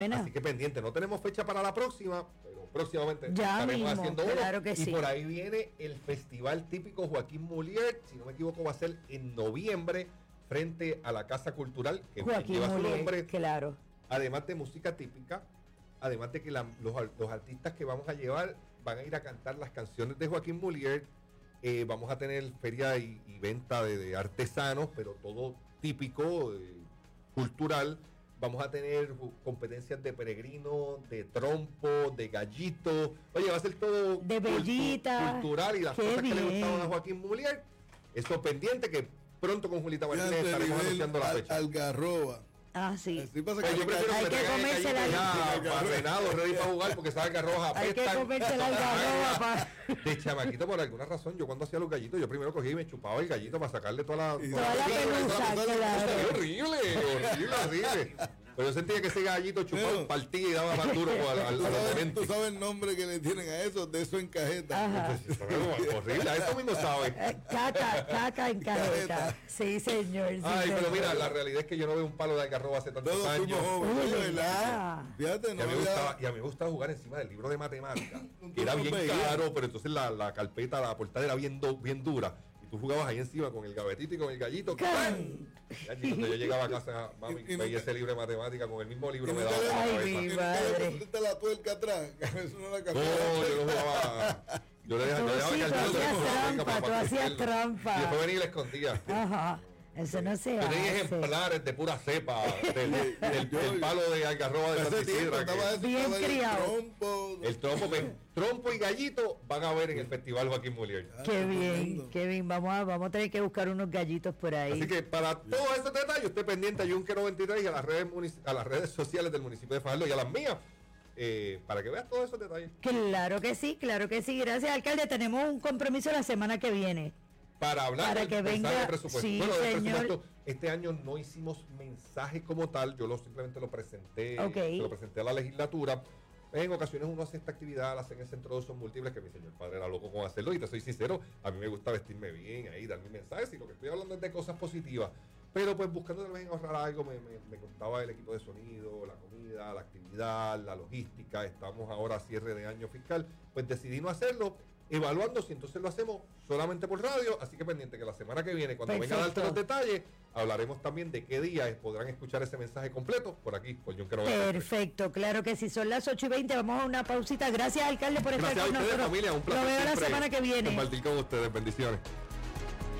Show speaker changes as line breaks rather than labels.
Así que pendiente, no tenemos fecha para la próxima, pero próximamente
ya
estaremos
mismo,
haciendo uno.
claro que
y
sí.
por ahí viene el Festival Típico Joaquín Mulier, si no me equivoco va a ser en noviembre, frente a la Casa Cultural, que
Joaquín
lleva su
Mulier,
nombre.
claro.
Además de música típica, además de que los artistas que vamos a llevar van a ir a cantar las canciones de Joaquín Mulier. Vamos a tener feria y venta de artesanos, pero todo típico, cultural. Vamos a tener competencias de peregrino, de trompo, de gallito. Oye, va a ser todo
de bellita,
cultural y las cosas que le gustaban a Joaquín Mulier. Eso pendiente, que pronto con Julita Martínez estaremos anunciando la fecha.
Algarroba.
Ah, sí.
Yo prefiero
hay que comerse la
barrenado, ready para jugar, porque esa algarroba
hay que comerse la algarroba
de chamaquito, por alguna razón, yo cuando hacía los gallitos, yo primero cogí y me chupaba el gallito para sacarle toda la
pelusa, claro.
Horrible. Pero yo sentía que ese gallito chupaba, partía y daba más duro al momento.
¿Tú sabes el nombre que le tienen a eso? De eso en cajeta.
Horrible, a eso mismo sabe.
Caca en cajeta. Sí, señor. Sí,
ay,
señor.
Pero mira, la realidad es que yo no veo un palo de algarroba hace tantos años.
Fíjate, no.
Y a mí me gustaba jugar encima del libro de matemáticas. Que era bien caro, pero entonces la carpeta, la portada era bien dura. Tú jugabas ahí encima con el gavetito y con el gallito. Cuando yo llegaba a casa, mami, veía ese libro de matemática con el mismo libro me daba la
cabeza. Mi madre.
¿Te la tuerca atrás? Eso no la
no, yo no jugaba. Yo le dejaba ya el
trampa, tú hacías trampa.
Y después venía y la escondía.
Ajá. Eso no se hace.
Tenía ejemplares de pura cepa del palo de algarroba de Santisidra.
Bien criado.
El trompo y gallito van a ver en el Festival Joaquín Mulier.
Qué bien, qué bien. Vamos a tener que buscar unos gallitos por ahí.
Así que para todos esos detalles, usted pendiente a Junquero 23 y a las redes sociales del municipio de Fajardo y a las mías. Para que veas todos esos detalles.
Claro que sí. Gracias, alcalde. Tenemos un compromiso la semana que viene.
Para hablar
del mensaje de
presupuesto.
Sí,
bueno, del
señor.
presupuesto, este año no hicimos mensaje como tal, yo simplemente lo presenté, se lo presenté a la legislatura. En ocasiones uno hace esta actividad, la hace en el centro de usos múltiples, que mi señor padre era loco con hacerlo, y te soy sincero, a mí me gusta vestirme bien, ahí, dar mis mensajes, y lo que estoy hablando es de cosas positivas. Pero pues buscando también ahorrar algo, me contaba el equipo de sonido, la comida, la actividad, la logística, estamos ahora a cierre de año fiscal, pues decidí no hacerlo, evaluando si entonces lo hacemos solamente por radio, así que pendiente que la semana que viene, cuando venga a darte los detalles, hablaremos también de qué día podrán escuchar ese mensaje completo por aquí, por Junquero.
Perfecto, claro que sí, son las 8:20, vamos a una pausita. Gracias, alcalde, por estar con nosotros.
Familia, un placer.
Lo veo la semana que viene.
Compartir con ustedes, bendiciones.